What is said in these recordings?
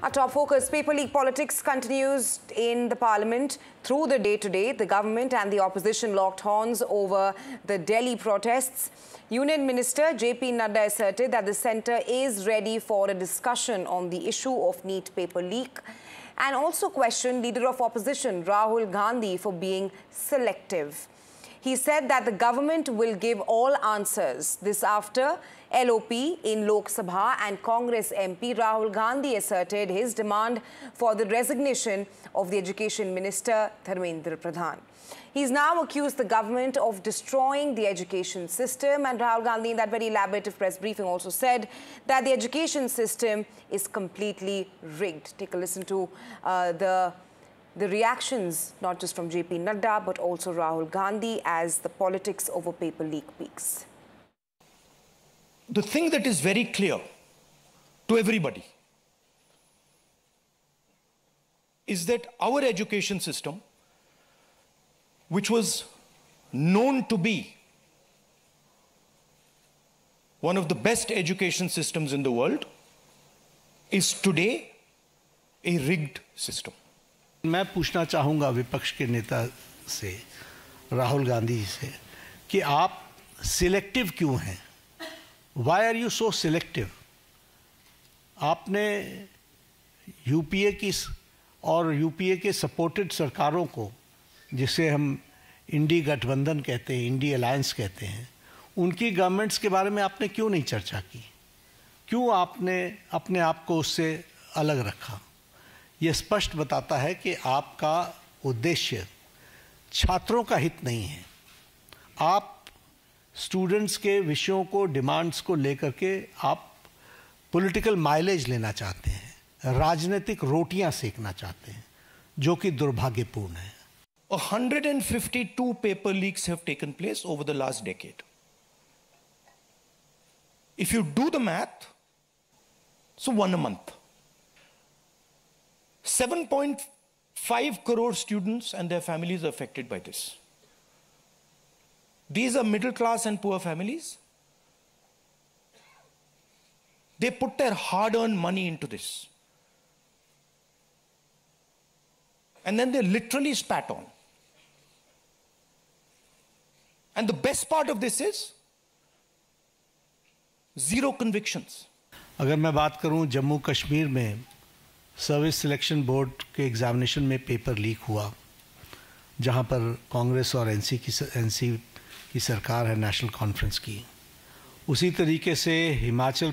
Our top focus, paper leak politics continues in the parliament. Through the day today, the government and the opposition locked horns over the Delhi protests. Union Minister J.P. Nadda asserted that the centre is ready for a discussion on the issue of NEET paper leak and also questioned Leader of Opposition Rahul Gandhi for being selective. He said that the government will give all answers. This after LOP in Lok Sabha and Congress MP Rahul Gandhi asserted his demand for the resignation of the Education Minister Dharmendra Pradhan. He's now accused the government of destroying the education system, and Rahul Gandhi in that very elaborative press briefing also said that the education system is completely rigged. Take a listen to the reactions, not just from J.P. Nadda, but also Rahul Gandhi as the politics over paper leak peaks. The thing that is very clear to everybody is that our education system, which was known to be one of the best education systems in the world, is today a rigged system. मैं पूछना चाहूँगा विपक्ष के नेता से, राहुल गांधी से, कि आप सिलेक्टिव क्यों हैं? Why are you so selective? आपने यूपीए की और यूपीए के सपोर्टेड सरकारों को, जिसे हम इंडी गठबंधन कहते हैं, इंडी अलायंस कहते हैं, उनकी गवर्नमेंट्स के बारे में आपने क्यों नहीं चर्चा की? क्यों आपने अपने आप को उससे अलग रखा? ये स्पष्ट बताता है कि आपका उद्देश्य छात्रों का हित नहीं है। आप स्टूडेंट्स के विषयों को, डिमांड्स को लेकर के आप पॉलिटिकल माइलेज लेना चाहते हैं, राजनीतिक रोटियां सेकना चाहते हैं, जो कि दुर्भाग्यपूर्ण है। 152 paper leaks have taken place over the last decade. If you do the math, so one a month. 7.5 crore students and their families are affected by this. These are middle class and poor families. They put their hard-earned money into this. And then they're literally spat on. And the best part of this is zero convictions. अगर मैं बात करूं जम्मू कश्मीर में service selection board के examination में paper leak हुआ, जहां पर कांग्रेस और एनसी की सरकार है, नेशनल कॉन्फ्रेंस की। उसी तरीके से Himachal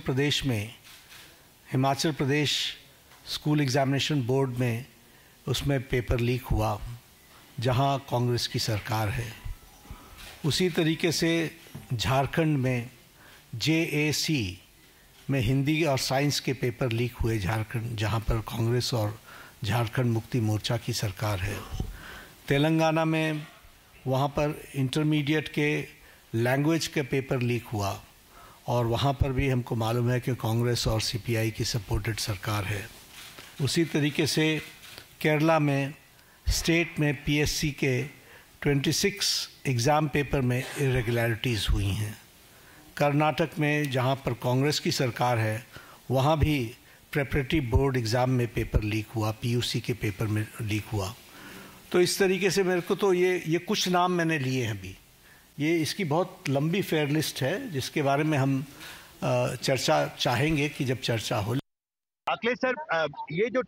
Pradesh school examination board में उसमें पेपर लीक हुआ, जहां कांग्रेस की सरकार है। उसी तरीके से झारखंड में JAC में हिंदी और साइंस के पेपर लीक हुए झारखंड, जहां पर कांग्रेस और झारखंड मुक्ति मोर्चा की सरकार है। तेलंगाना में वहां पर इंटरमीडिएट के लैंग्वेज के पेपर लीक हुआ और वहां पर भी हमको मालूम है कि कांग्रेस और CPI की सपोर्टेड सरकार है। उसी तरीके से केरला में स्टेट में PSC के 26 एग्ज़ाम पेपर में इरेगुलरिटीज़ हुई हैं। कर्नाटक में जहां पर कांग्रेस की सरकार है, वहां भी प्रेपरेटरी बोर्ड एग्ज़ाम में पेपर लीक हुआ, PUC के पेपर में लीक हुआ। तो इस तरीके से मेरे को तो ये कुछ नाम मैंने लिए हैं अभी। ये इसकी बहुत लंबी फेयर लिस्ट है, जिसके बारे में हम चर्चा चाहेंगे कि जब चर्चा हो। अखिलेश सर, ये जो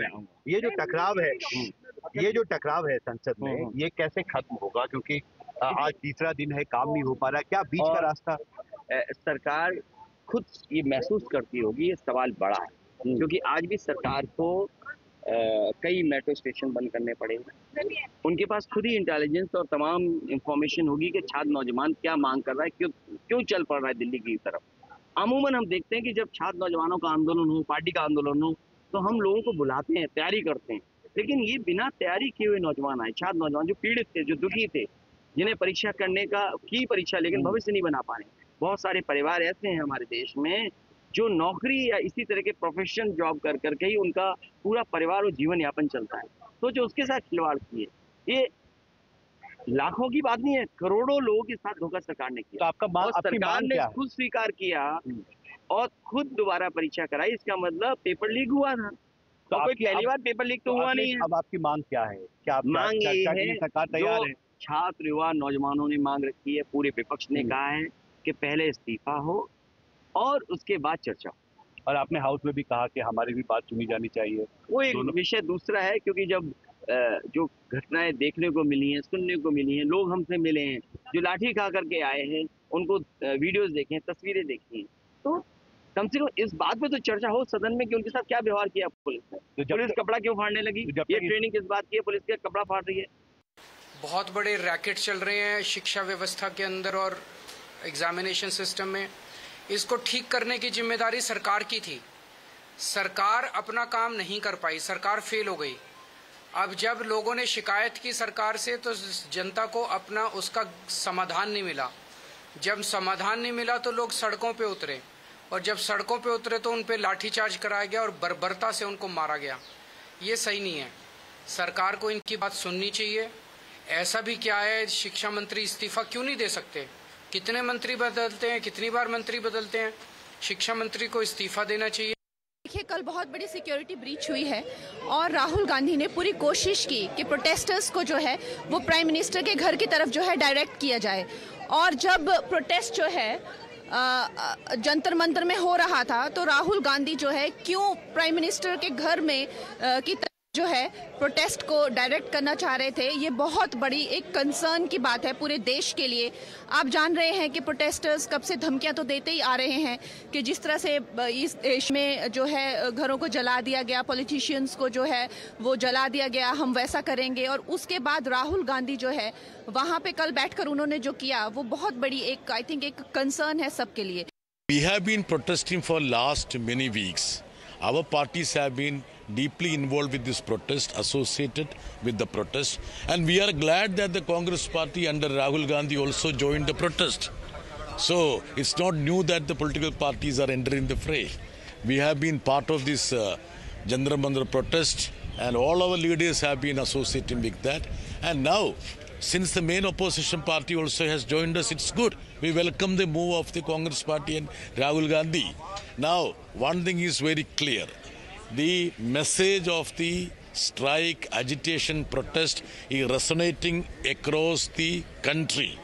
टकराव है संसद में, ये कैसे खत्म होगा? क्योंकि आज तीसरा दिन है, काम नहीं हो पा रहा। क्या बीच का रास्ता? सरकार खुद ये महसूस करती होगी ये सवाल बड़ा है, क्योंकि आज भी सरकार को कई मेट्रो स्टेशन बंद करने पड़े। उनके पास खुद ही इंटेलिजेंस और तमाम इंफॉर्मेशन होगी कि छात्र नौजवान क्या मांग कर रहा है, क्यों चल पड़ रहा है दिल्ली की तरफ। अमूमन हम देखते हैं कि जब छात्र नौजवानों का आंदोलन हो, पार्टी का आंदोलन हो, तो हम लोगों को बुलाते हैं, तैयारी करते हैं। लेकिन ये बिना तैयारी किए हुए नौजवान आए, छात्र नौजवान जो पीड़ित थे, जो दुखी थे, जिन्हें परीक्षा करने की परीक्षा लेकिन भविष्य नहीं बना पा रहे। बहुत सारे परिवार ऐसे हैं हमारे देश में जो नौकरी या इसी तरह के प्रोफेशन जॉब कर करके ही उनका पूरा परिवार और जीवन यापन चलता है। तो जो उसके साथ खिलवाड़ किए, ये लाखों की बात नहीं है, करोड़ों लोगों के साथ धोखा सरकार ने किया। तो सरकार ने खुद स्वीकार किया और खुद दोबारा परीक्षा कराई। इसका मतलब पेपर लीक हुआ था, तो कोई पहली बार पेपर लीक तो हुआ नहीं है। अब आपकी मांग क्या है? क्या आप मांग ये चर्चा के है, लिए सरकार तैयार जो है? छात्र युवा नौजवानों ने मांग रखी है, पूरे विपक्ष ने कहा है कि पहले इस्तीफा हो और उसके बाद चर्चा। और आपने हाउस में भी कहा कि हमारी भी बात सुनी जानी चाहिए। वो एक विषय दूसरा है, क्योंकि जब जो घटनाएं देखने को मिली हैं, सुनने को मिली हैं, लोग हमसे मिले हैं, जो लाठी खा करके आए हैं, उनको वीडियोस देखे हैं, तस्वीरें देखी हैं, तो कम से कम इस बात पे तो चर्चा हो सदन में कि उनके साथ क्या व्यवहार किया पुलिस ने। पुलिस कपड़ा क्यों फाड़ने लगी? ये ट्रेनिंग किस बात की है? पुलिस के कपड़ा फाड़ रही है। बहुत बड़े रैकेट चल रहे हैं शिक्षा व्यवस्था के अंदर और एग्जामिनेशन सिस्टम में। इसको ठीक करने की जिम्मेदारी सरकार की थी। सरकार अपना काम नहीं कर पाई, सरकार फेल हो गई। अब जब लोगों ने शिकायत की सरकार से तो जनता को अपना उसका समाधान नहीं मिला। जब समाधान नहीं मिला तो लोग सड़कों पे उतरे, और जब सड़कों पे उतरे तो उन पे लाठीचार्ज कराया गया और बर्बरता से उनको मारा गया। ये सही नहीं है। सरकार को इनकी बात सुननी चाहिए। ऐसा भी क्या है, शिक्षा मंत्री इस्तीफा क्यों नहीं दे सकते? कितने मंत्री बदलते हैं, कितनी बार मंत्री बदलते हैं? शिक्षा मंत्री को इस्तीफा देना चाहिए। देखिए, कल बहुत बड़ी सिक्योरिटी ब्रीच हुई है और राहुल गांधी ने पूरी कोशिश की कि प्रोटेस्टर्स को जो है वो प्राइम मिनिस्टर के घर की तरफ जो है डायरेक्ट किया जाए। और जब प्रोटेस्ट जो है जंतर मंतर में हो रहा था तो राहुल गांधी जो है क्यों प्राइम मिनिस्टर के घर में की तरफ जो है प्रोटेस्ट को डायरेक्ट करना चाह रहे थे, ये बहुत बड़ी एक कंसर्न की बात है पूरे देश के लिए। आप जान रहे हैं कि प्रोटेस्टर्स कब से धमकियां तो देते ही आ रहे हैं कि जिस तरह से इस देश में जो है घरों को जला दिया गया, पॉलिटिशियंस को जो है वो जला दिया गया, हम वैसा करेंगे। और उसके बाद राहुल गांधी जो है वहां पे कल बैठकर उन्होंने जो किया वो बहुत बड़ी एक आई थिंक एक कंसर्न है सबके लिए। We have been protesting for last many weeks. Our parties have been deeply involved with this protest, associated with the protest, and we are glad that the Congress party under Rahul Gandhi also joined the protest. So it's not new that the political parties are entering the fray. We have been part of this Jantar Mantar protest, and all our leaders have been associating with that. And now, since the main opposition party also has joined us, it's good. We welcome the move of the Congress party and Rahul Gandhi. Now, one thing is very clear. The message of the strike, agitation, protest is resonating across the country.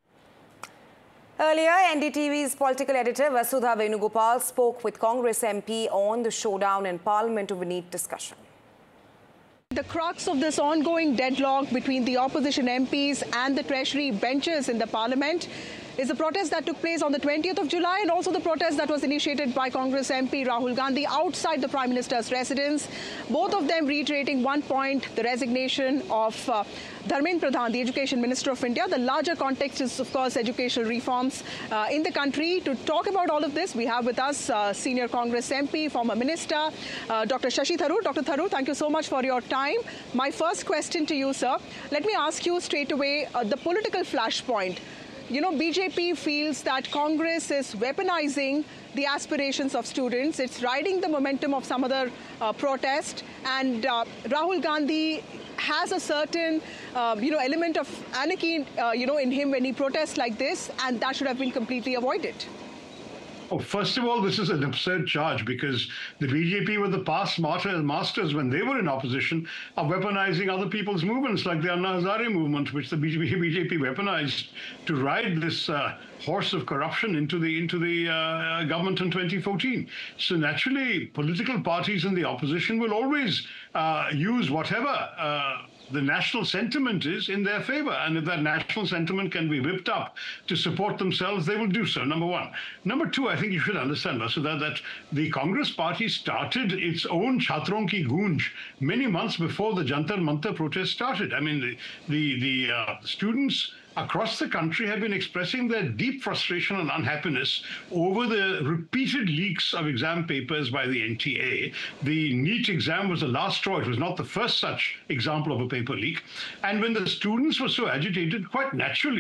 Earlier, NDTV's political editor Vasudha Venugopal spoke with Congress MP on the showdown in Parliament of a neat discussion. The crux of this ongoing deadlock between the opposition MPs and the Treasury benches in the Parliament is the protest that took place on the 20th of July and also the protest that was initiated by Congress MP Rahul Gandhi outside the Prime Minister's residence. Both of them reiterating one point, the resignation of Dharmendra Pradhan, the Education Minister of India. The larger context is, of course, educational reforms in the country. To talk about all of this, we have with us senior Congress MP, former Minister, Dr. Shashi Tharoor. Dr. Tharoor, thank you so much for your time. My first question to you, sir, let me ask you straight away the political flashpoint. You know, BJP feels that Congress is weaponizing the aspirations of students. It's riding the momentum of some other protest. And Rahul Gandhi has a certain, element of anarchy, in him when he protests like this. And that should have been completely avoided. Oh, first of all, this is an absurd charge because the BJP were the past masters when they were in opposition of weaponizing other people's movements like the Anna Hazare movement, which the BJP weaponized to ride this horse of corruption into the government in 2014. So naturally, political parties in the opposition will always use whatever the national sentiment is in their favor. And if that national sentiment can be whipped up to support themselves, they will do so, number one. Number two, I think you should understand, Vasudha, that the Congress party started its own Chhatron Ki Goonj many months before the Jantar Mantar protest started. I mean, the students across the country have been expressing their deep frustration and unhappiness over the repeated leaks of exam papers by the NTA. The NEET exam was the last straw. It was not the first such example of a paper leak. And when the students were so agitated, quite naturally,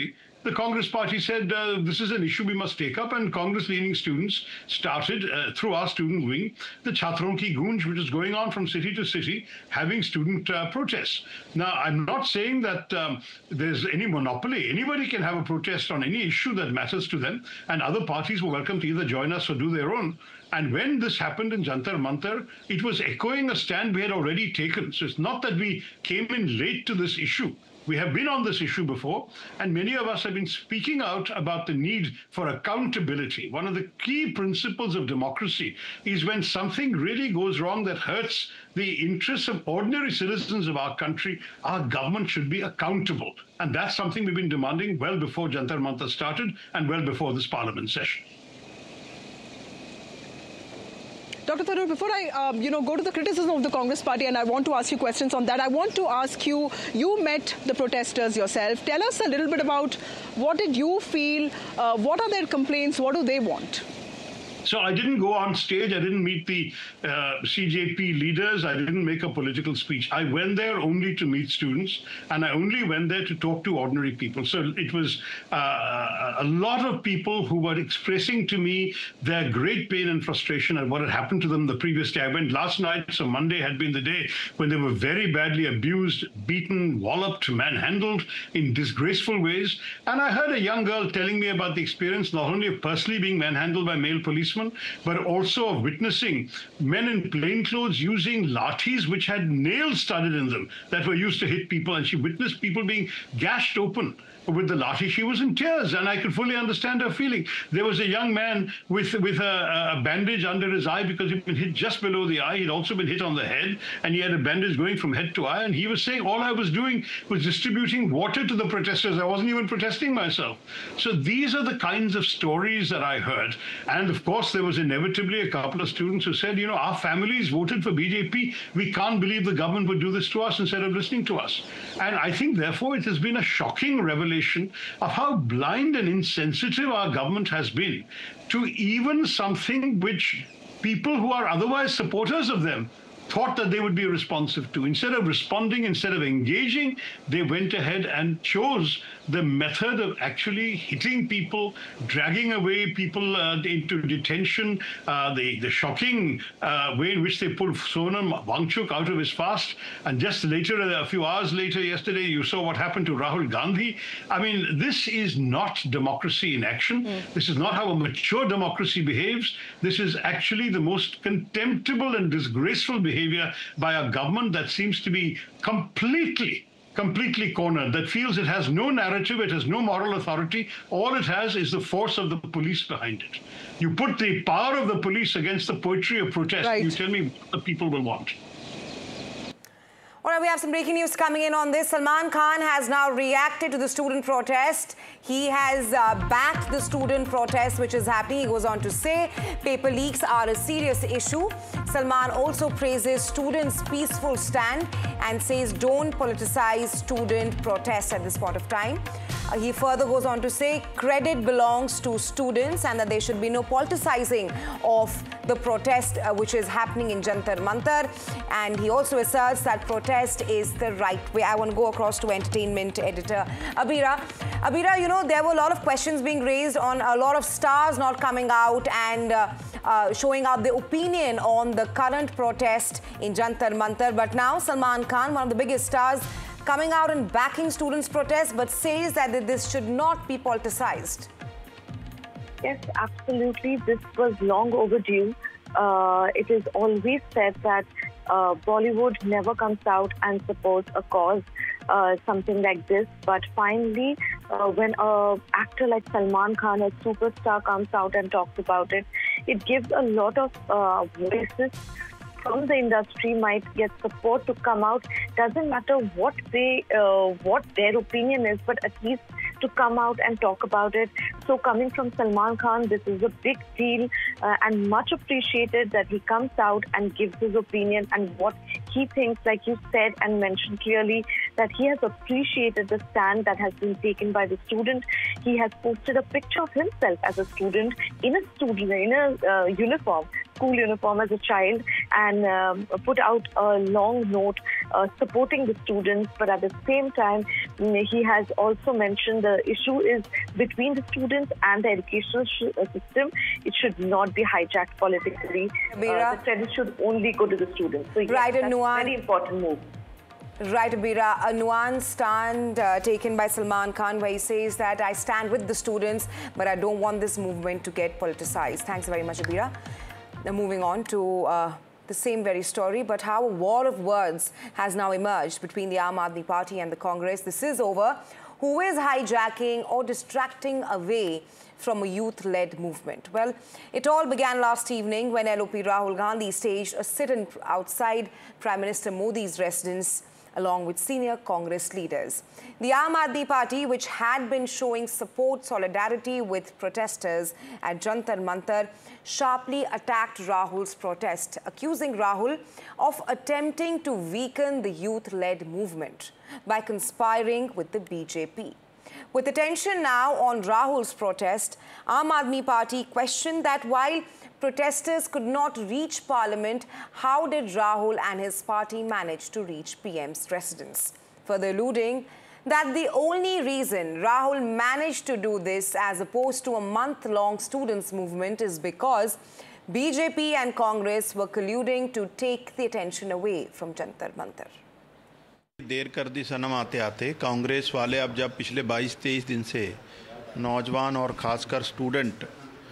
the Congress party said this is an issue we must take up, and Congress-leaning students started, through our student wing, the Chhatron Ki Goonj, which is going on from city to city, having student protests. Now, I'm not saying that there's any monopoly. Anybody can have a protest on any issue that matters to them, and other parties were welcome to either join us or do their own. And when this happened in Jantar Mantar, it was echoing a stand we had already taken. So it's not that we came in late to this issue. We have been on this issue before, and many of us have been speaking out about the need for accountability. One of the key principles of democracy is when something really goes wrong that hurts the interests of ordinary citizens of our country, our government should be accountable. And that's something we've been demanding well before Jantar Mantar started and well before this parliament session. Dr. Tharoor, before I go to the criticism of the Congress party, and I want to ask you questions on that, I want to ask you, you met the protesters yourself. Tell us a little bit about what did you feel, what are their complaints, what do they want? So I didn't go on stage. I didn't meet the CJP leaders. I didn't make a political speech. I went there only to meet students, and I only went there to talk to ordinary people. So it was a lot of people who were expressing to me their great pain and frustration at what had happened to them the previous day. I went last night, so Monday had been the day when they were very badly abused, beaten, walloped, manhandled in disgraceful ways. And I heard a young girl telling me about the experience not only of personally being manhandled by male policemen, but also of witnessing men in plain clothes using lathis which had nails studded in them that were used to hit people, and she witnessed people being gashed open with the lathi. She was in tears, and I could fully understand her feeling. There was a young man with a bandage under his eye because he'd been hit just below the eye. He'd also been hit on the head, and he had a bandage going from head to eye, and he was saying, all I was doing was distributing water to the protesters. I wasn't even protesting myself. So these are the kinds of stories that I heard. And of course, there was inevitably a couple of students who said, our families voted for BJP. We can't believe the government would do this to us instead of listening to us. And I think, therefore, it has been a shocking revelation of how blind and insensitive our government has been to even something which people who are otherwise supporters of them thought that they would be responsive to. Instead of responding, instead of engaging, they went ahead and chose the method of actually hitting people, dragging away people into detention, the shocking way in which they pulled Sonam Wangchuk out of his fast. And just later, a few hours later, yesterday, you saw what happened to Rahul Gandhi. I mean, this is not democracy in action. This is not how a mature democracy behaves. This is actually the most contemptible and disgraceful behavior by a government that seems to be completely cornered, that feels it has no narrative, it has no moral authority. All it has is the force of the police behind it. You put the power of the police against the poetry of protest, right. You tell me what the people will want. All right, we have some breaking news coming in on this. Salman Khan has now reacted to the student protest. He has backed the student protest which is happening. He goes on to say paper leaks are a serious issue. Salman also praises students' peaceful stand and says don't politicize student protests at this point of time. He further goes on to say credit belongs to students and that there should be no politicizing of the protest which is happening in Jantar Mantar. And he also asserts that protest is the right way. I want to go across to entertainment editor Abira. Abira, there were a lot of questions being raised on a lot of stars not coming out and showing out their opinion on the current protest in Jantar Mantar. But now Salman Khan, one of the biggest stars, coming out and backing students' protests, but says that this should not be politicized. Yes, absolutely. This was long overdue. It is always said that Bollywood never comes out and supports a cause, something like this. But finally, when an actor like Salman Khan, a superstar, comes out and talks about it, it gives a lot of voices from the industry might get support to come out. Doesn't matter what their opinion is, but at least to come out and talk about it. So coming from Salman Khan, this is a big deal and much appreciated that he comes out and gives his opinion and what he thinks, like you said and mentioned clearly, that he has appreciated the stand that has been taken by the student. He has posted a picture of himself as a student in a uniform, school uniform as a child, and put out a long note supporting the students, but at the same time, he has also mentioned the issue is between the students and the educational system. It should not be hijacked politically. The credit should only go to the students. So yes, that's a very important move. Right, Abira, a nuanced stand taken by Salman Khan, where he says that I stand with the students, but I don't want this movement to get politicized. Thanks very much, Abira. Now moving on to the same very story, but how a war of words has now emerged between the Aam Aadmi Party and the Congress. This is over who is hijacking or distracting away from a youth-led movement. Well, it all began last evening when LOP Rahul Gandhi staged a sit-in outside Prime Minister Modi's residence along with senior Congress leaders. The Aam Aadmi Party, which had been showing solidarity with protesters at Jantar Mantar, sharply attacked Rahul's protest, accusing Rahul of attempting to weaken the youth-led movement by conspiring with the BJP. With attention now on Rahul's protest, Aam Aadmi Party questioned that while protesters could not reach Parliament, how did Rahul and his party manage to reach PM's residence? Further alluding that the only reason Rahul managed to do this as opposed to a month-long students' movement is because BJP and Congress were colluding to take the attention away from Jantar Mantar. देर कर दी सनम आते आते कांग्रेस वाले अब जब पिछले 22-23 दिन से नौजवान और ख़ासकर स्टूडेंट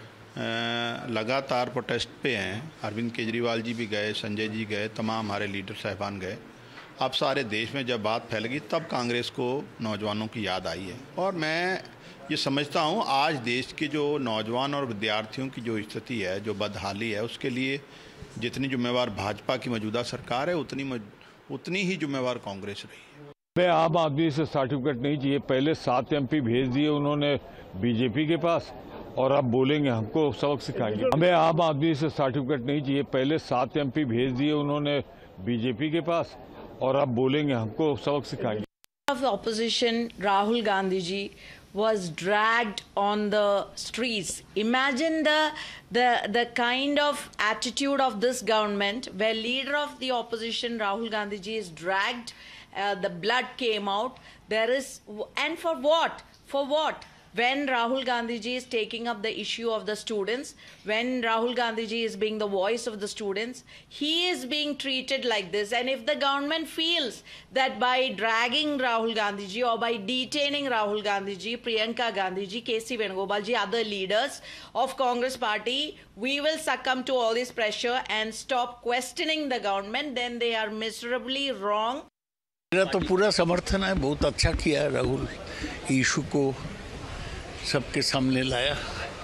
लगातार प्रोटेस्ट पे हैं, अरविंद केजरीवाल जी भी गए, संजय जी गए, तमाम हमारे लीडर साहिबान गए, अब सारे देश में जब बात फैल गई तब कांग्रेस को नौजवानों की याद आई है। और मैं ये समझता हूँ आज देश के जो नौजवान और विद्यार्थियों की जो स्थिति है, जो बदहाली है, उसके लिए जितनी जिम्मेवार भाजपा की मौजूदा सरकार है उतनी ही जिम्मेवार कांग्रेस रही है। हमें आम आदमी से सर्टिफिकेट नहीं चाहिए, पहले 7 MP भेज दिए उन्होंने बीजेपी के पास और अब बोलेंगे हमको सबक सिखाएंगे। हमें आम आदमी से सर्टिफिकेट नहीं चाहिए, पहले 7 MP भेज दिए उन्होंने बीजेपी के पास और अब बोलेंगे हमको सबक सिखाएंगे। Of opposition, Rahul Gandhi ji was dragged on the streets. Imagine the kind of attitude of this government, where leader of the opposition Rahul Gandhi ji is dragged. The blood came out. And for what? For what? When Rahul Gandhi ji is taking up the issue of the students, when Rahul Gandhi ji is being the voice of the students, he is being treated like this. And if the government feels that by dragging Rahul Gandhi ji or by detaining Rahul Gandhi ji, Priyanka Gandhi ji, KC Venugopal ji, other leaders of Congress party, we will succumb to all this pressure and stop questioning the government, then they are miserably wrong. मेरा तो पूरा समर्थन है, बहुत अच्छा किया Rahul, issue को सबके सामने लाया।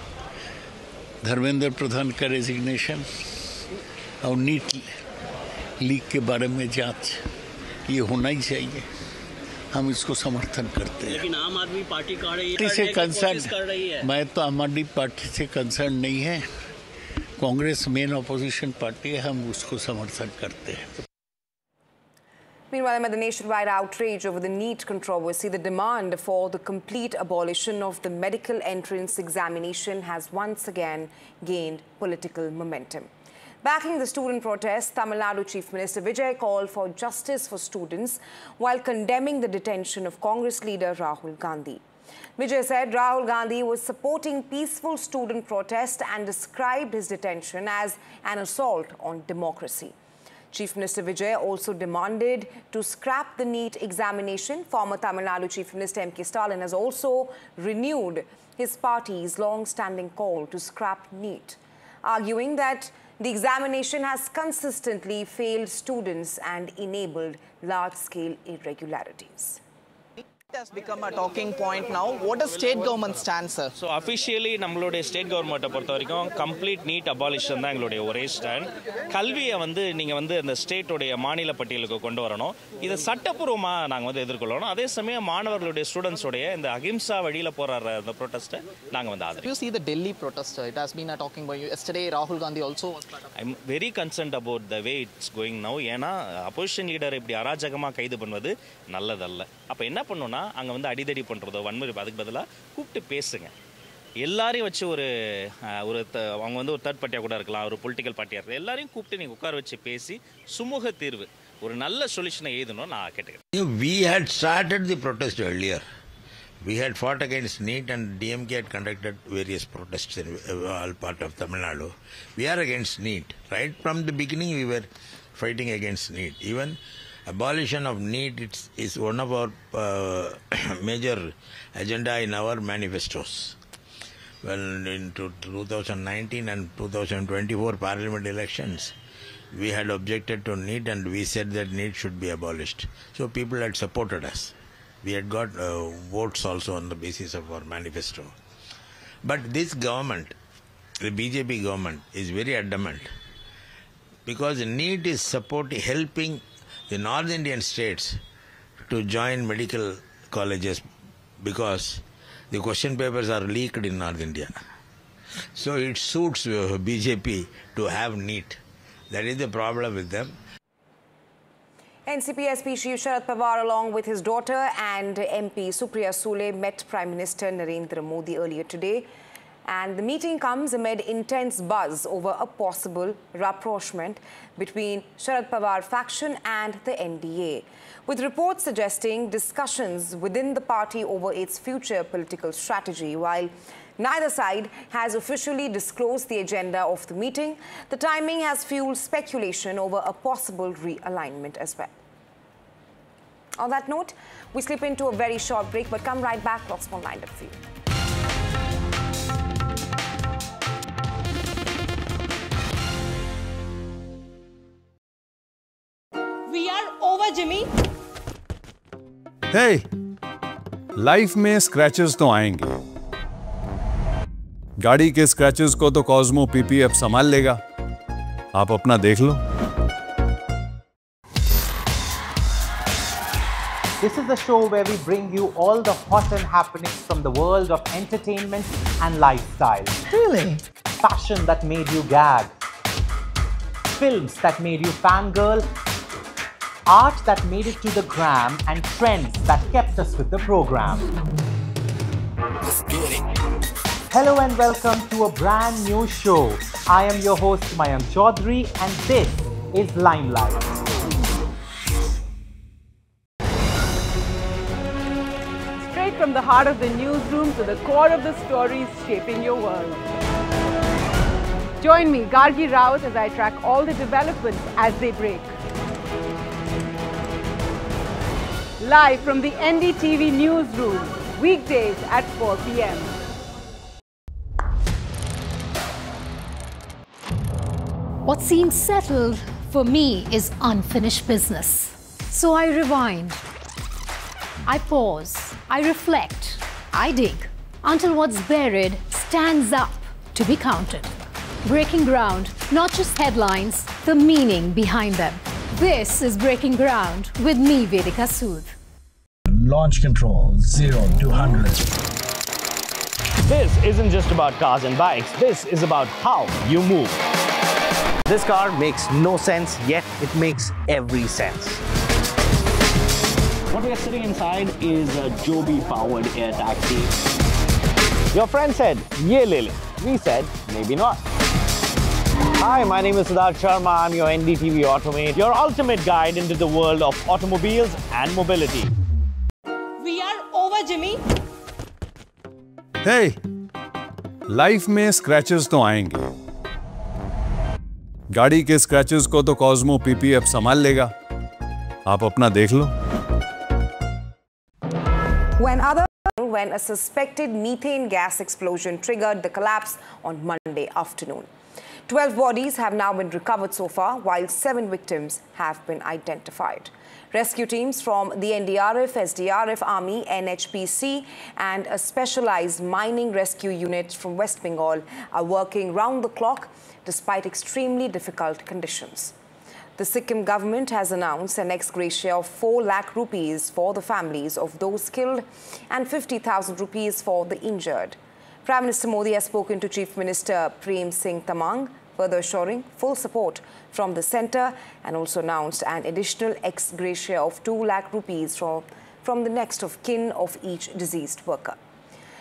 धर्मेंद्र प्रधान का रेजिग्नेशन और नीट लीक के बारे में जांच, ये होना ही चाहिए, हम इसको समर्थन करते हैं। लेकिन आम आदमी पार्टी कर रही है, मैं तो आम आदमी पार्टी से कंसर्न नहीं है, कांग्रेस मेन अपोजिशन पार्टी है, हम उसको समर्थन करते हैं। Meanwhile, amid the nationwide outrage over the NEET controversy, the demand for the complete abolition of the medical entrance examination has once again gained political momentum. Backing the student protest, Tamil Nadu Chief Minister Vijay called for justice for students while condemning the detention of Congress leader Rahul Gandhi. Vijay said Rahul Gandhi was supporting peaceful student protest and described his detention as an assault on democracy. Chief Minister Vijay also demanded to scrap the NEET examination. Former Tamil Nadu Chief Minister M.K. Stalin has also renewed his party's long-standing call to scrap NEET, arguing that the examination has consistently failed students and enabled large-scale irregularities. It has become a talking point now. What is state government stance, sir? So officially, நம்மளுடைய state கவர்மெண்ட்டை பொறுத்த வரைக்கும் complete NEET abolition தான் எங்களுடைய ஒரே stand. கல்வியை நீங்கள் அந்த ஸ்டேட்டோடைய மாநில பட்டியலுக்கு கொண்டு வரணும். இதை சட்டப்பூர்வமாக நாங்கள் எதிர்கொள்ளணும். அதே சமயம் மாணவர்களுடைய ஸ்டூடெண்ட்ஸோடைய இந்த அகிம்சா வழியில் போராடுற அந்த ப்ரொட்டஸ்ட்டை நாங்கள் ஆதரிக்கிறோம். You see the Delhi protest, it has been a talking point. Yesterday, Rahul Gandhi also was part of it. I'm very concerned about the way it's going now. ஏன்னா அப்போசிஷன் லீடர் இப்படி அராஜகமாக கைது பண்ணுவது நல்லதல்ல. அப்போ என்ன பண்ணணும்னா அங்கே அடிதடி பண்ணுறதோ வன்முறை அதுக்கு பதிலாக கூப்பிட்டு பேசுங்க. எல்லாரையும் வச்சு ஒரு அவங்க ஒரு தேர்ட் பார்ட்டியாக கூட இருக்கலாம், ஒரு பொலிட்டிக்கல் பார்ட்டியாக இருக்கலாம், எல்லாரையும் கூப்பிட்டு நீங்கள் உட்கார வச்சு பேசி சுமூக தீர்வு ஒரு நல்ல சொல்யூஷனை எழுதணும் நான் கேட்டுக்கிறேன். We had started the protest earlier. We had fought against NEET and DMK had conducted various protests in all part of Tamil Nadu. We are against NEET. Right from the beginning we were fighting against NEET. Even abolition of NEET is one of our major agenda in our manifestos. Well, in 2019 and 2024 parliament elections, we had objected to NEET and we said that NEET should be abolished. So people had supported us. We had got votes also on the basis of our manifesto. But this government, the BJP government, is very adamant because NEET is helping the North Indian states to join medical colleges because the question papers are leaked in North India. So it suits BJP to have NEET. That is the problem with them. NCP SP Shri Sharad Pawar along with his daughter and MP Supriya Sule met Prime Minister Narendra Modi earlier today. And the meeting comes amid intense buzz over a possible rapprochement between Sharad Pawar faction and the NDA, with reports suggesting discussions within the party over its future political strategy. While neither side has officially disclosed the agenda of the meeting, the timing has fueled speculation over a possible realignment as well. On that note, we slip into a very short break, but come right back. Lots more lined up for you. We are over, Jimmy. Hey, life में scratches तो आएंगे. गाड़ी के scratches को तो Cosmo PPF संभाल लेगा. आप अपना देख लो. This is the show where we bring you all the hot and happenings from the world of entertainment and lifestyle. Really? Fashion that made you gag. Films that made you fangirl. Art that made it to the gram, and trends that kept us with the program. Let's get it. Hello and welcome to a brand new show. I am your host Mayank Chaudhary and this is Limelight. Straight from the heart of the newsroom to the core of the stories shaping your world. Join me, Gargi Raut, as I track all the developments as they break. Live from the NDTV newsroom, weekdays at 4 p.m. What seems settled for me is unfinished business. So I rewind, I pause, I reflect, I dig until what's buried stands up to be counted. Breaking ground, not just headlines, the meaning behind them. This is Breaking Ground with me, Vedika Sood. Launch control, 0 to 100. This isn't just about cars and bikes. This is about how you move. This car makes no sense, yet it makes every sense. What we are sitting inside is a Joby-powered air taxi. Your friend said, "Ye le le." We said, maybe not. Hi, my name is Siddharth Sharma. I'm your NDTV Automate, your ultimate guide into the world of automobiles and mobility. We are over, Jimmy. Hey, life में scratches तो आएंगे. गाड़ी के scratches को तो Cosmo PPF संभाल लेगा. आप अपना देख लो. When a suspected methane gas explosion triggered the collapse on Monday afternoon. 12 bodies have now been recovered so far, while 7 victims have been identified. Rescue teams from the NDRF, SDRF, Army, NHPC and a specialized mining rescue unit from West Bengal are working round the clock despite extremely difficult conditions. The Sikkim government has announced an ex gratia of 4 lakh rupees for the families of those killed and 50,000 rupees for the injured. Prime Minister Modi has spoken to Chief Minister Prem Singh Tamang, further assuring full support from the centre, and also announced an additional ex gratia of 2 lakh rupees from the next of kin of each deceased worker.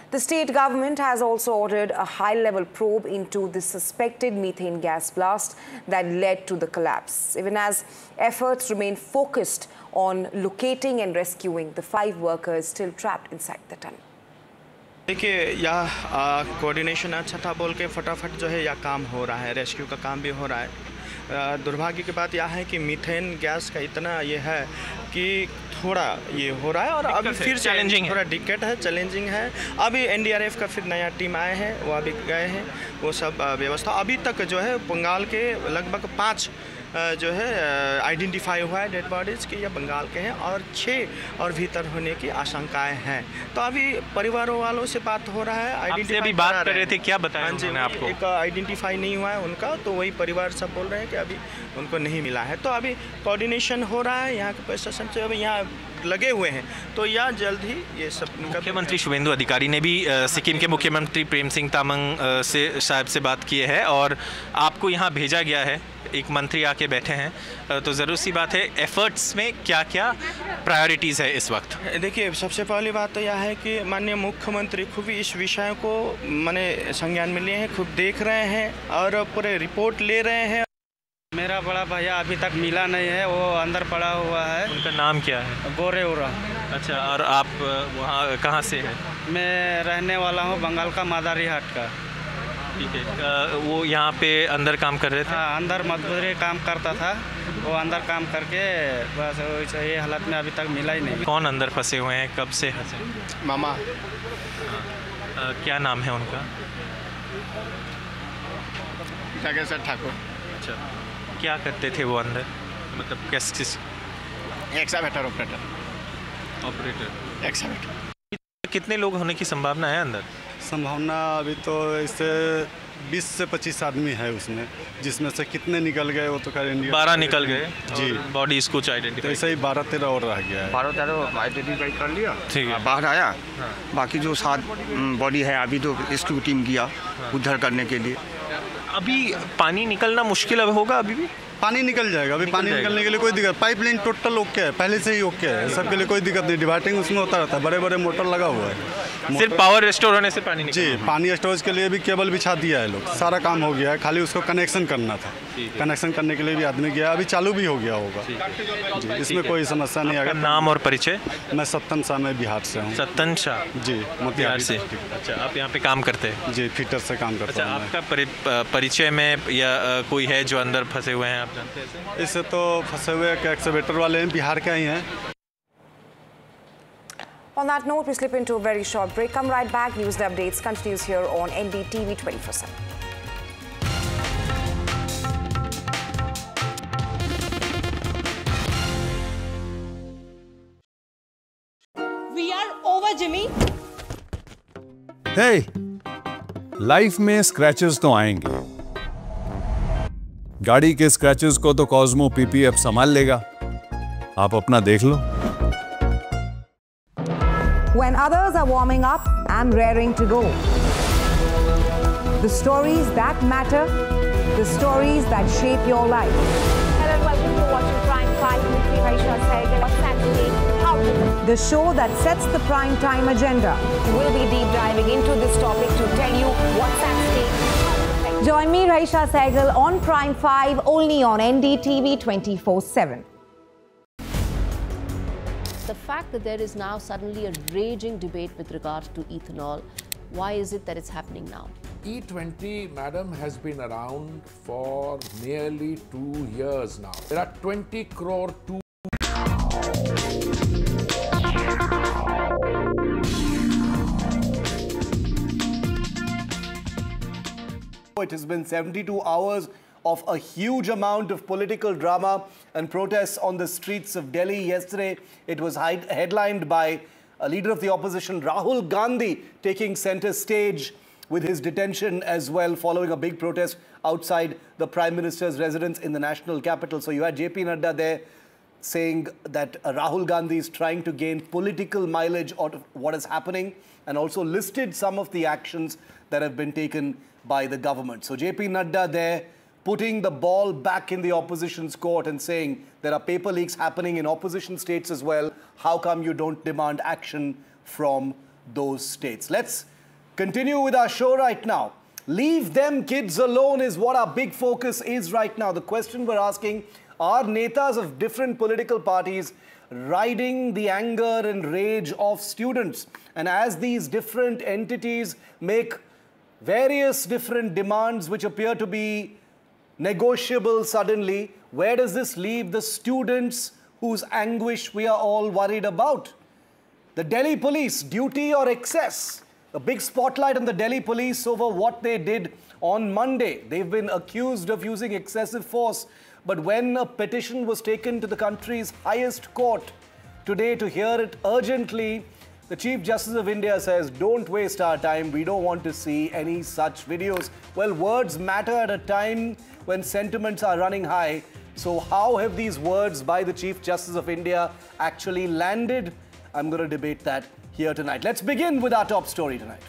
The state government has also ordered a high-level probe into the suspected methane gas blast that led to the collapse, even as efforts remain focused on locating and rescuing the 5 workers still trapped inside the tunnel. देखिए यह coordination अच्छा था बोल के फटाफट जो है यह काम हो रहा है, रेस्क्यू का काम भी हो रहा है। दुर्भाग्य की बात यह है कि मीथेन गैस का इतना ये है कि थोड़ा ये हो रहा है और अभी फिर चैलेंजिंग थोड़ा दिक्कत है, चैलेंजिंग है। अभी एनडीआरएफ का फिर नया टीम आए हैं, वो अभी गए हैं, वो सब व्यवस्था अभी तक जो है बंगाल के लगभग 5 जो है आइडेंटिफाई हुआ है डेड बॉडीज़ कि ये बंगाल के हैं और 6 और भीतर होने की आशंकाएं हैं। तो अभी परिवारों वालों से बात हो रहा है, आइडेंटिफाई अभी बात कर रहे थे, क्या बताया उन्होंने आपको? एक आइडेंटिफाई नहीं हुआ है उनका, तो वही परिवार सब बोल रहे हैं कि अभी उनको नहीं मिला है। तो अभी कोऑर्डिनेशन हो रहा है, यहाँ के प्रशासन से अभी यहाँ लगे हुए हैं, तो यह जल्द ही ये सब। मुख्यमंत्री शुभेंदु अधिकारी ने भी सिक्किम के मुख्यमंत्री प्रेम सिंह तामांग साहब से बात की है और आपको यहाँ भेजा गया है, एक मंत्री आके बैठे हैं, तो ज़रूर सी बात है एफर्ट्स में क्या क्या प्रायोरिटीज़ है इस वक्त? देखिए सबसे पहली बात तो यह है कि माननीय मुख्यमंत्री खुद इस विषय को माने संज्ञान में लिए हैं, खुद देख रहे हैं और पूरे रिपोर्ट ले रहे हैं। मेरा बड़ा भैया अभी तक मिला नहीं है, वो अंदर पड़ा हुआ है। उनका नाम क्या है? गोरेउरा। अच्छा, और आप वहाँ कहाँ से हैं? मैं रहने वाला हूँ बंगाल का मादारी हाट का। ठीक है, वो यहाँ पे अंदर काम कर रहे थे? हाँ, अंदर मजदूरी काम करता था, वो अंदर काम करके बस ये हालत में अभी तक मिला ही नहीं। कौन अंदर फंसे हुए हैं, कब से फंसे? मामा। क्या नाम है उनका? जागेश्वर ठाकुर। अच्छा, क्या करते थे वो अंदर, मतलब किस? Excavator operator. एक्सकावेटर। कितने लोग होने की संभावना है अंदर? संभावना अभी तो इससे 20 से 25 आदमी है उसमें, जिसमें से कितने निकल गए वो तो खैर इंडिया 12 निकल गए जी। बॉडीज कुछ आइडेंटिफाई, तो ऐसे ही 12-13 और रह गया है। 12-13 आइडेंटिफाई कर लिया, ठीक है, बाहर आया। बाकी जो 7 बॉडी है अभी तो रेस्क्यू टीम गया उद्धार करने के लिए। अभी पानी निकलना मुश्किल अब होगा, अभी भी पानी निकल जाएगा, अभी पानी निकलने के लिए कोई दिक्कत, पाइपलाइन टोटल ओके है, पहले से ही ओके है, सबके लिए कोई दिक्कत नहीं। डिवाइडिंग उसमें होता रहता है, बड़े बड़े मोटर लगा हुआ है, सिर्फ पावर रिस्टोर होने से पानी जी। पानी स्टोरेज के लिए भी केबल बिछा दिया है लोग, सारा काम हो गया है, खाली उसको कनेक्शन करना था। कनेक्शन करने के लिए भी आदमी गया, अभी चालू भी हो गया होगा जी, इसमें कोई समस्या नहीं आएगा। नाम और परिचय? मैं सत्तन शाह, मैं बिहार से हूँ। सत्तन शाह जी, बिहार से। अच्छा, आप यहाँ पे काम करते हैं? जी, फिटर से काम करता हूँ। अच्छा, आपका परिचय में या कोई है जो अंदर फंसे हुए हैं, आप जानते हैं? इससे तो फंसे हुए एक्सकावेटर वाले हैं, बिहार के ही हैं। On that note, we slip into a very short break. Come right back. News and updates continues here on NDTV 24/7. We are over, Jimmy. Hey, life में स्क्रैचेस तो आएंगे। गाड़ी के स्क्रैचेस को तो कॉस्मो पीपीएफ संभाल लेगा, आप अपना देख लो। When others are warming up, I'm raring to go. The stories that matter, the stories that shape your life. Hello and welcome to watching Prime 5 with me, Raisha Sehgal. What's Saturday? How to The show that sets the prime time agenda. We'll be deep diving into this topic to tell you what's at stake. Join me, Raisha Sehgal, on Prime 5, only on NDTV 24/7. The fact that there is now suddenly a raging debate with regards to ethanol, why is it that it's happening now? E20, madam, has been around for nearly 2 years now. There are 20 crore It has been 72 hours of a huge amount of political drama and protests on the streets of Delhi. Yesterday, it was headlined by a leader of the opposition, Rahul Gandhi, taking center stage with his detention as well, following a big protest outside the Prime Minister's residence in the national capital. So you had JP Nadda there saying that Rahul Gandhi is trying to gain political mileage out of what is happening, and also listed some of the actions that have been taken by the government. So JP Nadda there putting the ball back in the opposition's court and saying there are paper leaks happening in opposition states as well. How come you don't demand action from those states? Let's continue with our show right now. Leave them kids alone is what our big focus is right now. The question we're asking, are netas of different political parties riding the anger and rage of students? And as these different entities make various different demands which appear to be negotiable suddenly, where does this leave the students whose anguish we are all worried about? The Delhi police, duty or excess? A big spotlight on the Delhi police over what they did on Monday. They've been accused of using excessive force. But when a petition was taken to the country's highest court today to hear it urgently, the Chief Justice of India says, don't waste our time. We don't want to see any such videos. Well, words matter at a time when sentiments are running high. So how have these words by the Chief Justice of India actually landed? I'm going to debate that here tonight. Let's begin with our top story tonight.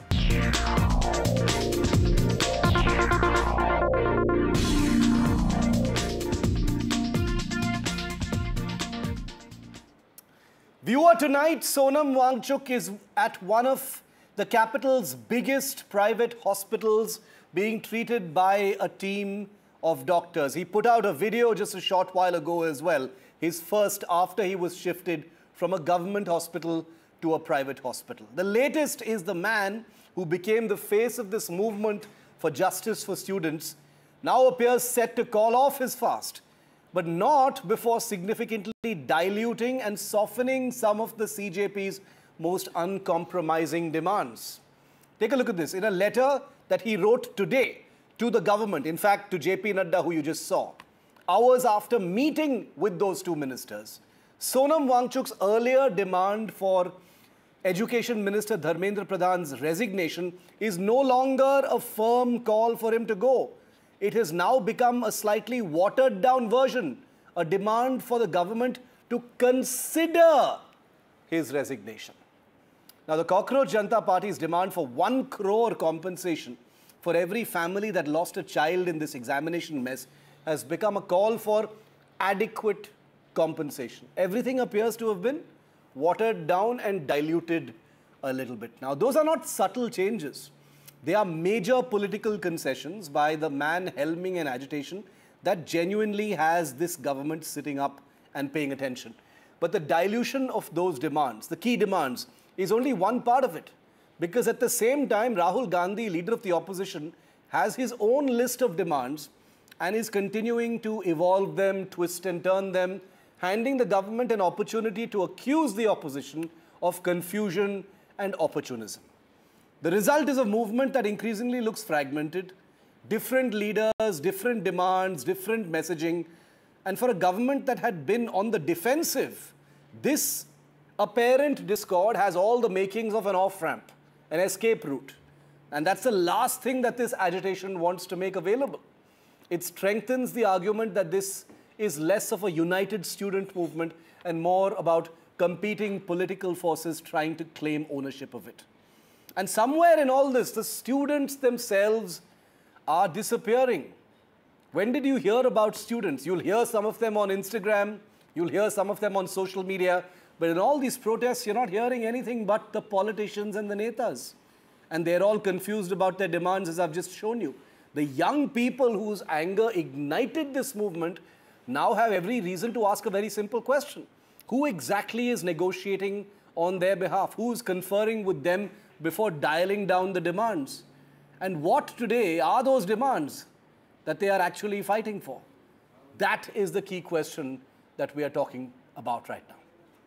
Viewer tonight, Sonam Wangchuk is at one of the capital's biggest private hospitals being treated by a team of doctors. He put out a video just a short while ago as well, his first after he was shifted from a government hospital to a private hospital. The latest is the man who became the face of this movement for justice for students now appears set to call off his fast, but not before significantly diluting and softening some of the CJP's most uncompromising demands. Take a look at this. In a letter that he wrote today to the government, in fact to JP Nadda, who you just saw, hours after meeting with those two ministers, Sonam Wangchuk's earlier demand for Education Minister Dharmendra Pradhan's resignation is no longer a firm call for him to go. It has now become a slightly watered down version, a demand for the government to consider his resignation. Now, the Cockroach Janata Party's demand for 1 crore compensation for every family that lost a child in this examination mess has become a call for adequate compensation. Everything appears to have been watered down and diluted a little bit. Now, those are not subtle changes. They are major political concessions by the man helming an agitation that genuinely has this government sitting up and paying attention. But the dilution of those demands, the key demands, is only one part of it. Because at the same time, Rahul Gandhi, leader of the opposition, has his own list of demands and is continuing to evolve them, twist and turn them, handing the government an opportunity to accuse the opposition of confusion and opportunism. The result is a movement that increasingly looks fragmented, different leaders, different demands, different messaging, and for a government that had been on the defensive, this apparent discord has all the makings of an off-ramp, an escape route. And that's the last thing that this agitation wants to make available. It strengthens the argument that this is less of a united student movement and more about competing political forces trying to claim ownership of it. And somewhere in all this, the students themselves are disappearing. When did you hear about students? You'll hear some of them on Instagram, you'll hear some of them on social media, but in all these protests, you're not hearing anything but the politicians and the netas. And they're all confused about their demands, as I've just shown you. The young people whose anger ignited this movement now have every reason to ask a very simple question. Who exactly is negotiating on their behalf? Who is conferring with them before dialing down the demands? And what today are those demands that they are actually fighting for? That is the key question that we are talking about right now.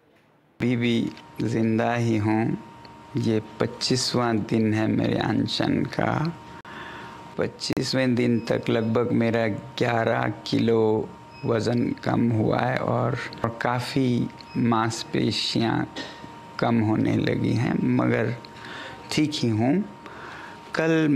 अभी भी जिंदा ही हूँ. ये 25वां दिन है मेरे अनशन का. 25वें दिन तक लगभग मेरा 11 किलो वज़न कम हुआ है और काफ़ी मांसपेशियाँ कम होने लगी हैं, मगर ठीक ही हूँ. कल